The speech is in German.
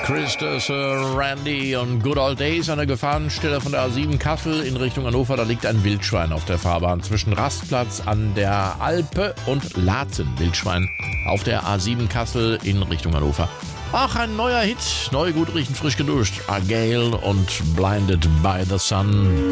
Christus, Randy und Good Old Days an der Gefahrenstelle von der A7 Kassel in Richtung Hannover. Da liegt ein Wildschwein auf der Fahrbahn zwischen Rastplatz an der Alpe und Laatzen. Wildschwein auf der A7 Kassel in Richtung Hannover. Ach, ein neuer Hit. Neu, gut riechen, frisch geduscht. Agail und Blinded by the Sun.